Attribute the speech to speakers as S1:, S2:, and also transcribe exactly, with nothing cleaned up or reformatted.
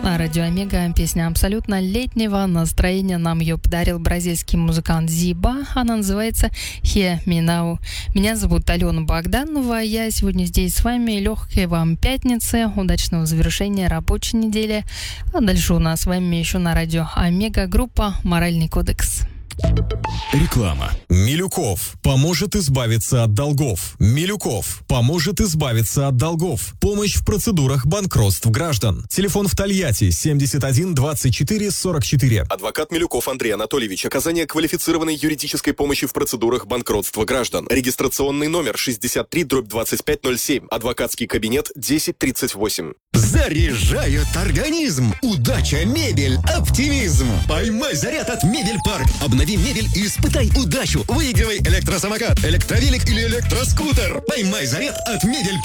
S1: На радио Омега песня абсолютно летнего настроения нам ее подарил бразильский музыкант Зиба. Она называется «Hear Me Now». Меня зовут Алена Богданова. Я сегодня здесь с вами. Легкой вам пятницы, удачного завершения рабочей недели. А дальше у нас с вами еще на радио Омега группа «Моральный кодекс».
S2: Реклама. Милюков поможет избавиться от долгов. Милюков поможет избавиться от долгов. Помощь в процедурах банкротств граждан. Телефон в Тольятти семьдесят один двадцать четыре сорок четыре. Адвокат Милюков Андрей Анатольевич. Оказание квалифицированной юридической помощи в процедурах банкротства граждан. Регистрационный номер шестьдесят три дробь двадцать пять ноль семь. Адвокатский кабинет десять тридцать восемь.
S3: Заряжает организм. Удача, мебель, оптимизм. Поймай заряд от Мебель Парк. Обнови мебель и испытай удачу. Выигрывай электросамокат, электровелик или электроскутер. Поймай заряд от Мебель Парк.